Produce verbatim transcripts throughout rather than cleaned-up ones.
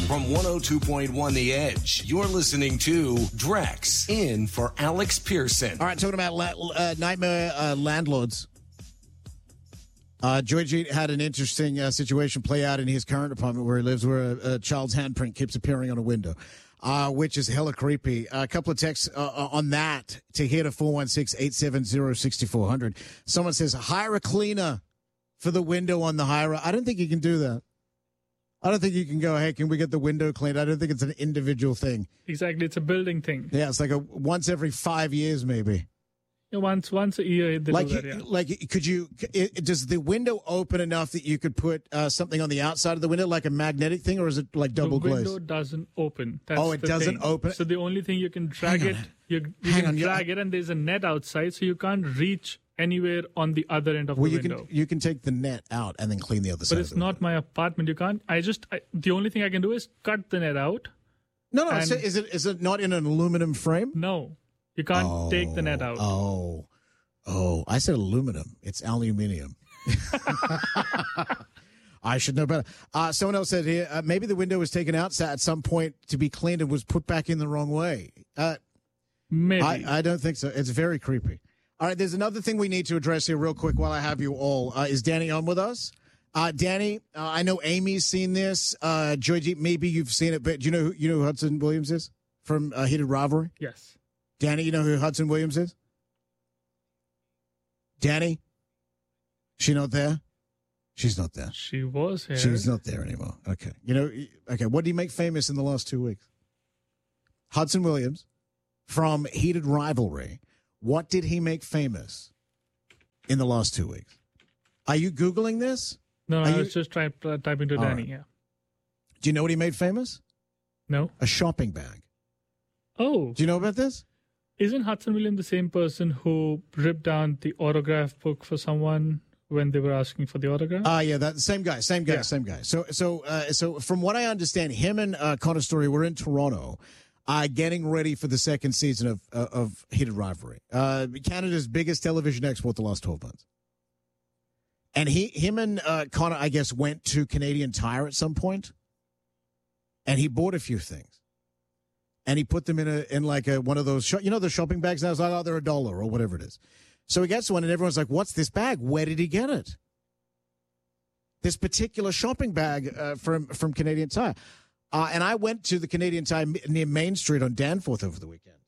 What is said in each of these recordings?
From one oh two point one The Edge, you're listening to Drex in for Alex Pearson. All right, talking about la- uh, nightmare uh, landlords. Uh, Georgie had an interesting uh, situation play out in his current apartment where he lives, where a, a child's handprint keeps appearing on a window, uh, which is hella creepy. Uh, a couple of texts uh, on that to hit a four one six, eight seven zero, six four zero zero. Someone says, hire a cleaner for the window on the high rise. I don't think you can do that. I don't think you can go, hey, can we get the window cleaned? I don't think it's an individual thing. Exactly. It's a building thing. Yeah, it's like a once every five years, maybe. Yeah, once once a year, they like, do that, yeah. Like, could you, it, does the window open enough that you could put uh, something on the outside of the window, like a magnetic thing, or is it like double glazed? The window doesn't open. That's oh, it the doesn't thing. open? So the only thing you can drag Hang it, on. you, you Hang can on, drag it, and there's a net outside, so you can't reach anywhere on the other end of well, the you window. Can, you can take the net out and then clean the other but side. But it's of the not window. my apartment. You can't. I just, I, the only thing I can do is cut the net out. No, no. So is it is it not in an aluminum frame? No. You can't oh, take the net out. Oh. Oh, I said aluminum. It's aluminium. I should know better. Uh, someone else said here, uh, maybe the window was taken out at some point to be cleaned and was put back in the wrong way. Uh, maybe. I, I don't think so. It's very creepy. All right, there's another thing we need to address here real quick while I have you all. Uh, is Danny on with us? Uh, Danny, uh, I know Amy's seen this. Uh, Georgie, maybe you've seen it, but do you know who, you know who Hudson Williams is from uh, Heated Rivalry? Yes. Danny, you know who Hudson Williams is? Danny? She not there? She's not there. She was here. She's not there anymore. Okay. You know, okay, what did he make famous in the last two weeks? Hudson Williams from Heated Rivalry. What did he make famous in the last two weeks? Are you Googling this? No, no Are I you... was just trying to uh, type into All Danny, right. yeah. Do you know what he made famous? No. A shopping bag. Oh. Do you know about this? Isn't Hudson Williams the same person who ripped down the autograph book for someone when they were asking for the autograph? Ah, uh, yeah, that same guy, same guy, yeah. same guy. So, so, uh, so, from what I understand, him and uh, Connor Story were in Toronto, uh, getting ready for the second season of uh, of Heated Rivalry, uh, Canada's biggest television export the last twelve months. And he, him, and uh, Connor, I guess, went to Canadian Tire at some point, and he bought a few things. And he put them in a in like a one of those, sh- you know, the shopping bags. And I was like, oh, they're a dollar or whatever it is. So he gets one, and everyone's like, what's this bag? Where did he get it? This particular shopping bag uh, from from Canadian Tire. Uh, and I went to the Canadian Tire near Main Street on Danforth over the weekend.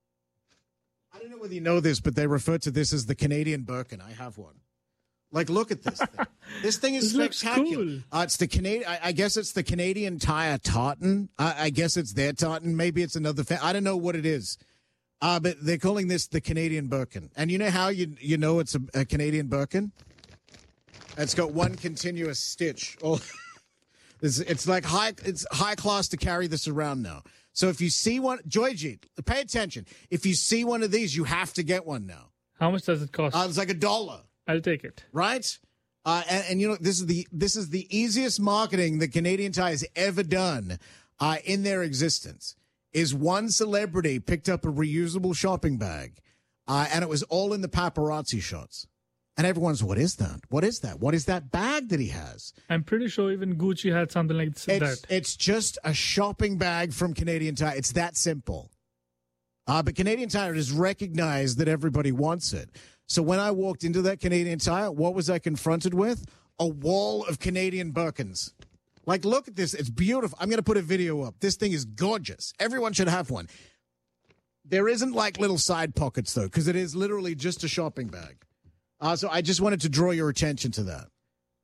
I don't know whether you know this, but they refer to this as the Canadian Birkin. I have one. Like, look at this thing. This thing is This spectacular. looks Uh, it's the Canadian. I, I guess it's the Canadian Tire tartan. I, I guess it's their tartan. Maybe it's another. Fa- I don't know what it is. Uh, but they're calling this the Canadian Birkin. And you know how you you know it's a, a Canadian Birkin? It's got one continuous stitch. Oh, it's, it's like high. It's high class to carry this around now. So if you see one, Georgie, pay attention. If you see one of these, you have to get one now. How much does it cost? Uh, it's like a dollar. I'll take it. Right? Uh, and, and, you know, this is the this is the easiest marketing that Canadian Tire has ever done uh, in their existence. Is one celebrity picked up a reusable shopping bag, uh, and it was all in the paparazzi shots. And everyone's, what is that? What is that? What is that bag that he has? I'm pretty sure even Gucci had something like It's, that. it's just a shopping bag from Canadian Tire. It's that simple. Uh, but Canadian Tire has recognized that everybody wants it. So when I walked into that Canadian Tire, what was I confronted with? A wall of Canadian Birkins. Like, look at this. It's beautiful. I'm going to put a video up. This thing is gorgeous. Everyone should have one. There isn't like little side pockets, though, because it is literally just a shopping bag. Uh, so I just wanted to draw your attention to that.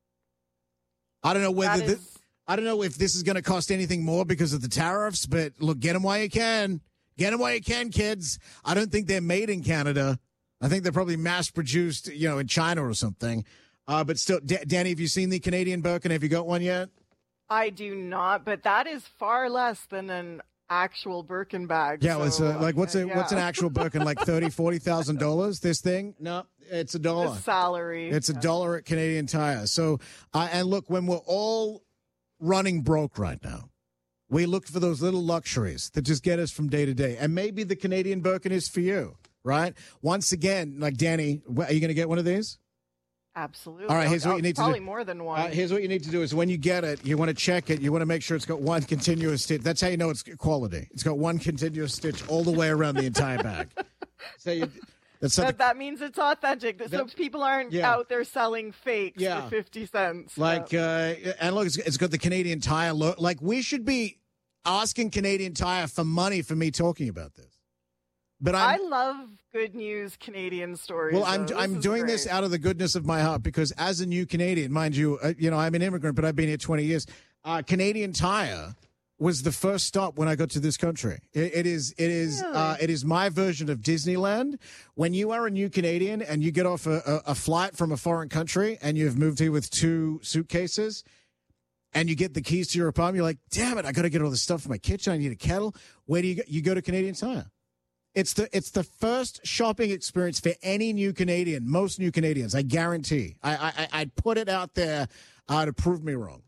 I don't know whether That is- thi- I don't know if this is going to cost anything more because of the tariffs, but look, get them while you can. Get them while you can, kids. I don't think they're made in Canada. I think they're probably mass produced, you know, in China or something. Uh, but still, D- Danny, have you seen the Canadian Birkin? Have you got one yet? I do not, but that is far less than an actual Birkin bag. Yeah, well, it's so, uh, like what's uh, a what's an yeah. actual Birkin? Like thirty, forty thousand dollars. This thing? No, it's a dollar. The salary. It's a Yeah. dollar at Canadian Tire. So, uh, and look, when we're all running broke right now, we look for those little luxuries that just get us from day to day. And maybe the Canadian Birkin is for you, right? Once again, like Danny, wh- are you going to get one of these? Absolutely. All right, here's what you need to do. Probably more than one. Uh, here's what you need to do is when you get it, you want to check it. You want to make sure it's got one continuous stitch. That's how you know it's quality. It's got one continuous stitch all the way around the entire bag. So you, that's that, that means it's authentic. So that, people aren't yeah. out there selling fakes yeah. for fifty cents. Like, so. uh, and look, it's, it's got the Canadian Tire. Lo- like, we should be asking Canadian Tire for money for me talking about this. But I'm, I love good news Canadian stories. Well, I'm though. I'm This doing is this great. out of the goodness of my heart because as a new Canadian, mind you, uh, you know I'm an immigrant, but I've been here twenty years. Uh, Canadian Tire was the first stop when I got to this country. It, it is it is Really? uh, it is my version of Disneyland. When you are a new Canadian and you get off a, a, a flight from a foreign country and you've moved here with two suitcases. And you get the keys to your apartment, you're like, damn it, I got to get all this stuff for my kitchen. I need a kettle. Where do you go? You go to Canadian Tire. It's the it's the first shopping experience for any new Canadian, most new Canadians, I guarantee. I, I, I'd put it out there uh, to prove me wrong.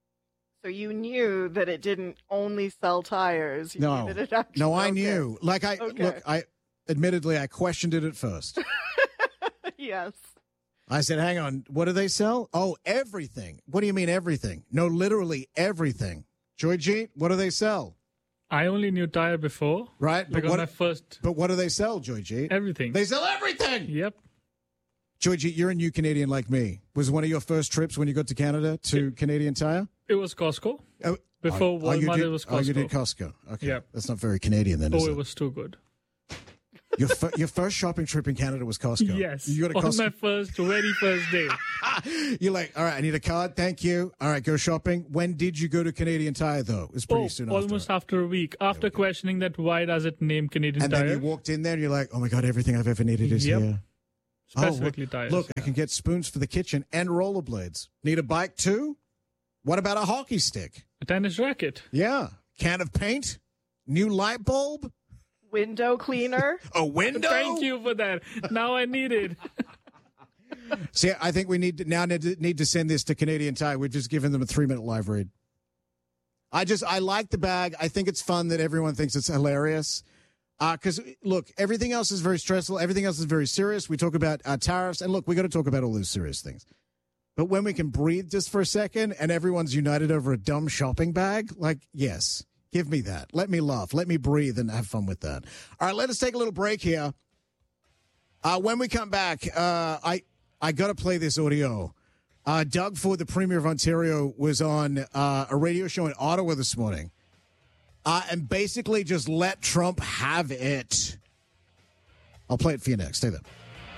So you knew that it didn't only sell tires. You No, knew that it actually, no, I okay. knew. Like, I Okay. look, I admittedly, I questioned it at first. Yes. I said, hang on, what do they sell? Oh, everything. What do you mean everything? No, literally everything. Joyjeet, what do they sell? I only knew tire before. Right? But Because what, my first but what do they sell, Joyjeet? everything. They sell everything. Yep. Joyjeet, you're a new Canadian like me. Was one of your first trips when you got to Canada to Canadian Tire? It was Costco. Oh, Before oh, you Walmart, did, it was Oh, you Costco. did Costco. Okay. Yep. That's not very Canadian then, is Oh, it? it was too good. Your, fir- your first shopping trip in Canada was Costco. Yes. You got a On Costco. my first, very first day. You're like, all right, I need a card. Thank you. All right, go shopping. When did you go to Canadian Tire, though? It was pretty Oh, soon almost after. after a week. After questioning that, why does it name Canadian And Tire? then you walked in there and you're like, oh my God, everything I've ever needed is Yep. here. Specifically oh, tires. Look, I can get spoons for the kitchen and rollerblades. Need a bike too? What about a hockey stick? A tennis racket. Yeah. Can of paint? New light bulb? Window cleaner. A window? Thank you for that. Now I need it. See, I think we need to, now need to, need to send this to Canadian Tire. We've just given them a three-minute live read. I just, I like the bag. I think it's fun that everyone thinks it's hilarious. Because, uh, look, everything else is very stressful. Everything else is very serious. We talk about uh, tariffs. And, look, we got to talk about all those serious things. But when we can breathe just for a second and everyone's united over a dumb shopping bag, like, yes, give me that. Let me laugh. Let me breathe and have fun with that. All right, let us take a little break here. Uh, when we come back, uh, I I got to play this audio. Uh, Doug Ford, the Premier of Ontario, was on uh, a radio show in Ottawa this morning uh, and basically just let Trump have it. I'll play it for you next. Stay there.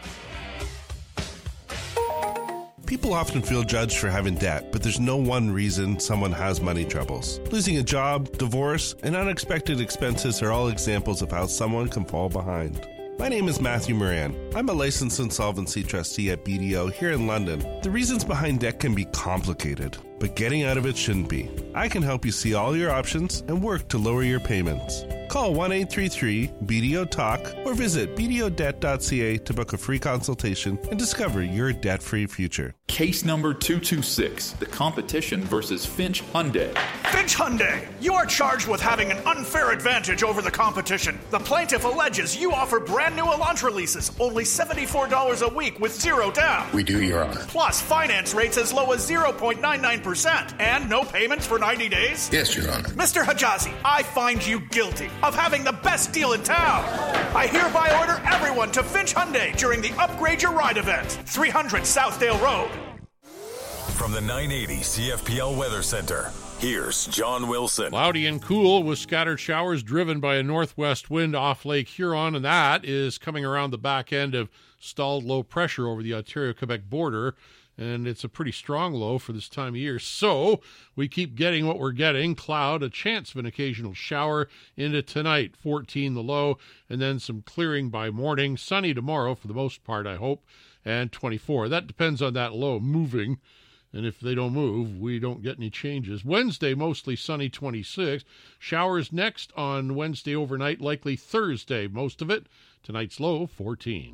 People often feel judged for having debt, but there's no one reason someone has money troubles. Losing a job, divorce, and unexpected expenses are all examples of how someone can fall behind. My name is Matthew Moran. I'm a licensed insolvency trustee at B D O here in London. The reasons behind debt can be complicated, but getting out of it shouldn't be. I can help you see all your options and work to lower your payments. Call one eight three three B D O talk or visit b d o debt dot c a to book a free consultation and discover your debt-free future. Case number two two six, the competition versus Finch Hyundai. Finch Hyundai, you are charged with having an unfair advantage over the competition. The plaintiff alleges you offer brand new Elantra leases, only seventy-four dollars a week with zero down. We do, Your Honor. Plus finance rates as low as zero point nine nine percent and no payments for ninety days. Yes, Your Honor. Mister Hijazi, I find you guilty of having the best deal in town. I hereby order everyone to Finch Hyundai during the Upgrade Your Ride event, three hundred Southdale Road. From the nine eighty C F P L Weather Center, here's John Wilson. Cloudy and cool with scattered showers driven by a northwest wind off Lake Huron, and that is coming around the back end of stalled low pressure over the Ontario-Quebec border, and it's a pretty strong low for this time of year. So we keep getting what we're getting. Cloud, a chance of an occasional shower into tonight, fourteen the low, and then some clearing by morning. Sunny tomorrow for the most part, I hope, and twenty-four. That depends on that low moving. And if they don't move, we don't get any changes. Wednesday, mostly sunny, twenty-six. Showers next on Wednesday overnight, likely Thursday, most of it. Tonight's low, fourteen.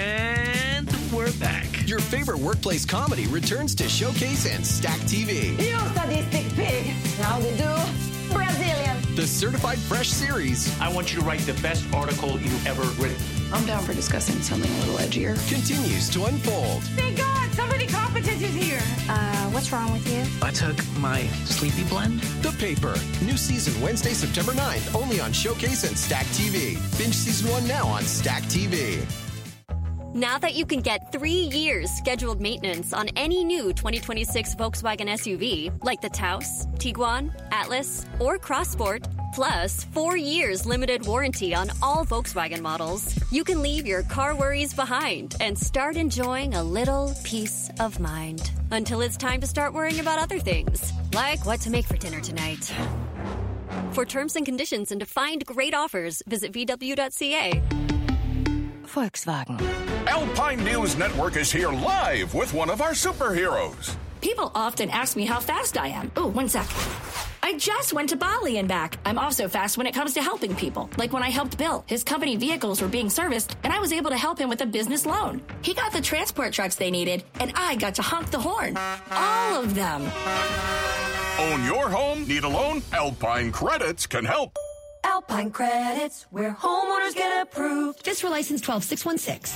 And we're back. Your favorite workplace comedy returns to Showcase and Stack T V. You sadistic pig. How they do? Brazilian. The Certified Fresh series. I want you to write the best article you've ever written. I'm down for discussing something a little edgier. Continues to unfold. Thank God, somebody many competitors here. Uh, what's wrong with you? I took my Sleepy Blend. The Paper. New season Wednesday, September ninth, only on Showcase and Stack T V. Binge season one now on Stack T V. Now that you can get three years scheduled maintenance on any new twenty twenty-six Volkswagen S U V, like the Taos, Tiguan, Atlas, or Crossport, plus four years limited warranty on all Volkswagen models, you can leave your car worries behind and start enjoying a little peace of mind. Until it's time to start worrying about other things, like what to make for dinner tonight. For terms and conditions and to find great offers, visit V W dot C A. Volkswagen. Alpine News Network is here live with one of our superheroes. People often ask me how fast I am. Oh, one sec. I just went to Bali and back. I'm also fast when it comes to helping people. Like when I helped Bill. His company vehicles were being serviced, and I was able to help him with a business loan. He got the transport trucks they needed, and I got to honk the horn. All of them. Own your home? Need a loan? Alpine Credits can help. Alpine Credits, where homeowners get approved. Fiscal license twelve six one six.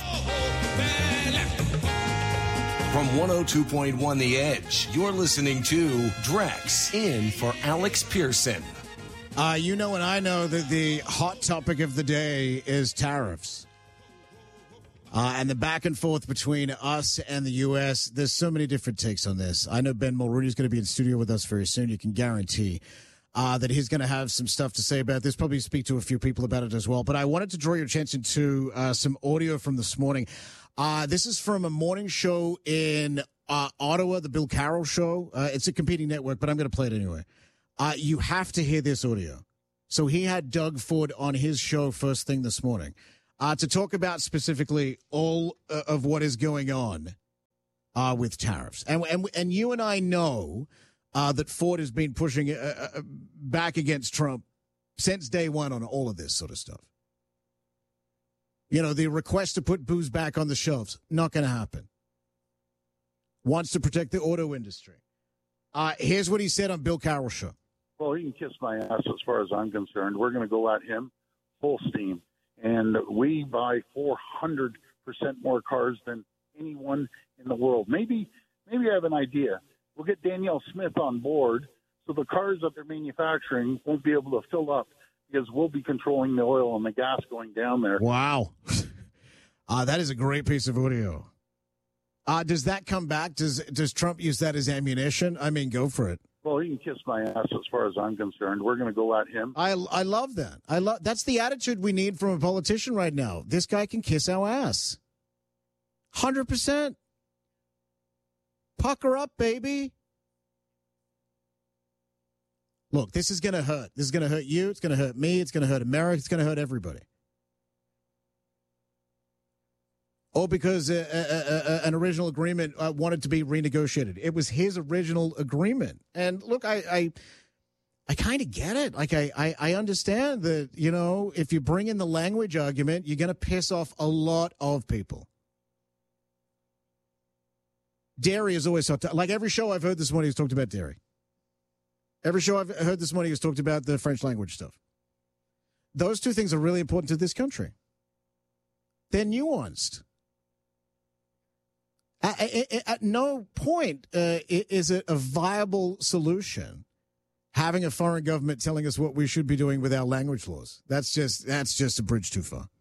From one oh two point one The Edge, you're listening to Drex in for Alex Pearson. Uh, you know and I know that the hot topic of the day is tariffs. Uh, and the back and forth between us and the U S. There's so many different takes on this. I know Ben Mulrooney is going to be in studio with us very soon. You can guarantee Uh, that he's going to have some stuff to say about this, probably speak to a few people about it as well. But I wanted to draw your attention to uh, some audio from this morning. Uh, this is from a morning show in uh, Ottawa, the Bill Carroll Show. Uh, it's a competing network, but I'm going to play it anyway. Uh, you have to hear this audio. So he had Doug Ford on his show first thing this morning uh, to talk about specifically all uh, of what is going on uh, with tariffs. And, and, and you and I know Uh, that Ford has been pushing uh, uh, back against Trump since day one on all of this sort of stuff. You know, the request to put booze back on the shelves, not going to happen. Wants to protect the auto industry. Uh, here's what he said on Bill Carroll's show. Well, he can kiss my ass as far as I'm concerned. We're going to go at him full steam. And we buy four hundred percent more cars than anyone in the world. Maybe, maybe I have an idea. We'll get Danielle Smith on board so the cars that they're manufacturing won't be able to fill up because we'll be controlling the oil and the gas going down there. Wow. uh, that is a great piece of audio. Uh, does that come back? Does does Trump use that as ammunition? I mean, go for it. Well, he can kiss my ass as far as I'm concerned. We're going to go at him. I, I love that. I love That's the attitude we need from a politician right now. This guy can kiss our ass. one hundred percent. Pucker up, baby. Look, this is going to hurt. This is going to hurt you. It's going to hurt me. It's going to hurt America. It's going to hurt everybody. All because uh, uh, uh, an original agreement uh, wanted to be renegotiated. It was his original agreement. And look, I I, I kind of get it. Like, I, I, I understand that, you know, if you bring in the language argument, you're going to piss off a lot of people. Dairy is always talked, like every show I've heard this morning has talked about dairy. Every show I've heard this morning has talked about the French language stuff. Those two things are really important to this country. They're nuanced. At, at, at no point uh, is it a viable solution having a foreign government telling us what we should be doing with our language laws. That's just that's just a bridge too far.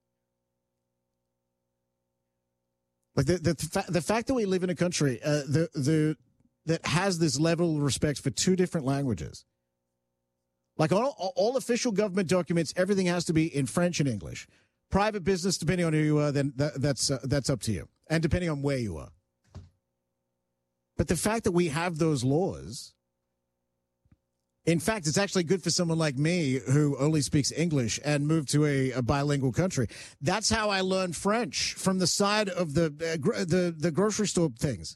Like the the, fa- the fact that we live in a country uh, the the that has this level of respect for two different languages. Like all, all official government documents, everything has to be in French and English. Private business, depending on who you are, then that, that's uh, that's up to you, and depending on where you are. But the fact that we have those laws, in fact, it's actually good for someone like me who only speaks English and moved to a, a bilingual country. That's how I learned French, from the side of the uh, gr- the the grocery store things.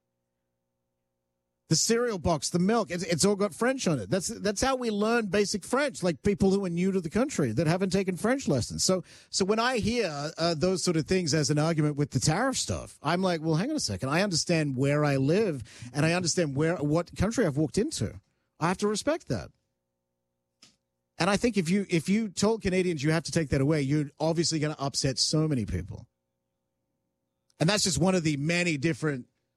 The cereal box, the milk, it's, it's all got French on it. That's that's how we learn basic French, like people who are new to the country that haven't taken French lessons. So so when I hear uh, those sort of things as an argument with the tariff stuff, I'm like, well, hang on a second. I understand where I live, and I understand where what country I've walked into. I have to respect that. And I think if you if you told Canadians you have to take that away, you're obviously going to upset so many people. And that's just one of the many different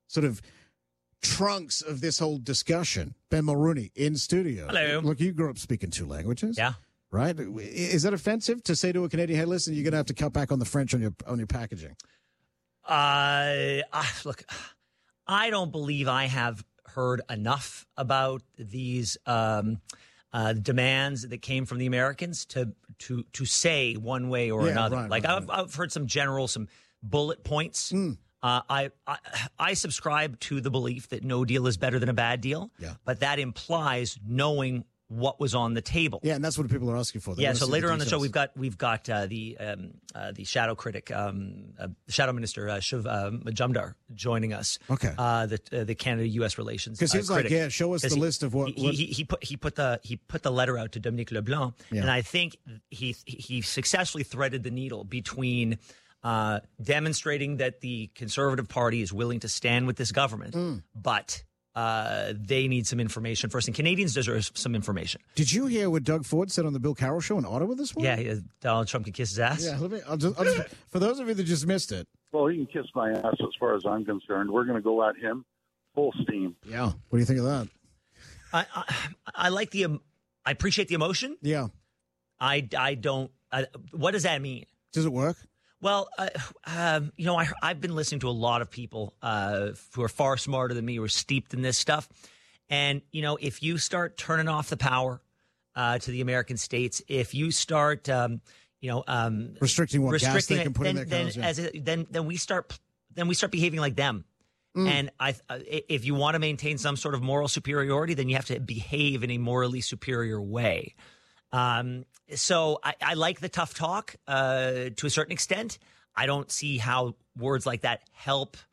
sort of trunks of this whole discussion. Ben Mulrooney in studio. Hello. Look, you grew up speaking two languages. Yeah. Right? Is that offensive to say to a Canadian, hey, listen, you're going to have to cut back on the French on your on your packaging? Uh, uh, look, I don't believe I have heard enough about these um, uh, demands that came from the Americans to to to say one way or Yeah, another. right, like right, I've, I've heard some general, some bullet points. Mm. Uh, I, I I subscribe to the belief that no deal is better than a bad deal. Yeah. But that implies knowing what was on the table. Yeah, and that's what people are asking for. They Yeah, wanna so see later the on the show, details. we've got we've got uh, the um, uh, the shadow critic, um, uh, shadow minister uh, Shiv uh, Majumdar joining us. Okay, uh, the uh, the Canada U S relations because he's uh, like, critic. yeah, show us 'Cause the he, list of what, he, what... He, he put he put the he put the letter out to Dominique Leblanc, Yeah. and I think he he successfully threaded the needle between uh, demonstrating that the Conservative Party is willing to stand with this government, Mm. but. Uh, they need some information first, and Canadians deserve some information. Did you hear what Doug Ford said on the Bill Carroll show in Ottawa this morning? Yeah, he- Donald Trump can kiss his ass. Yeah, let me, I'll just, I'll just, for those of you that just missed it. Well, he can kiss my ass as far as I'm concerned. We're going to go at him full steam. Yeah. What do you think of that? I, I, I like the, um, I appreciate the emotion. Yeah. I, I don't. I, what does that mean? Does it work? Well, uh, um, you know, I, I've been listening to a lot of people uh, who are far smarter than me, who are steeped in this stuff. And, you know, if you start turning off the power uh, to the American states, if you start, um, you know, um, Restricting what gas they it, can put then, in their then, cars, yeah. as a, then, then we start, then we start behaving like them. Mm. And I, uh, if you want to maintain some sort of moral superiority, then you have to behave in a morally superior way. Um, so I, I like the tough talk uh, to a certain extent. I don't see how words like that help